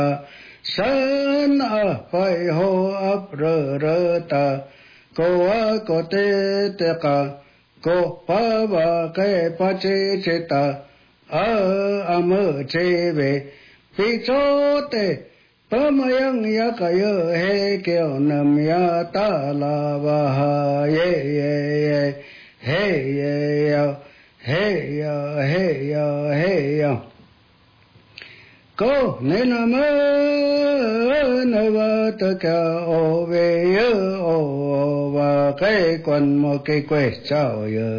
sơn ở phải hồ ấp rơ rơ ta cô a cô tê tê ca cô pa ba cái pa chê chê ta mơ chê về pi chô tê pa ma yang ya ka yo he kêu nam ya ta la ba ha ye ye ye hey ye yo hey yo hey yo hey yo cô nên mơ nơi vợ tất cả ô về ô và cái quần một cái quê chào